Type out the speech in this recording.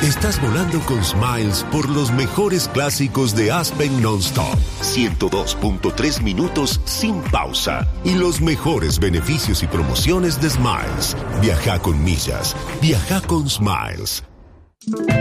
Estás volando con Smiles por los mejores clásicos de Aspen Non-Stop. 102.3 minutos sin pausa. Y los mejores beneficios y promociones de Smiles. Viaja con millas. Viaja con Smiles.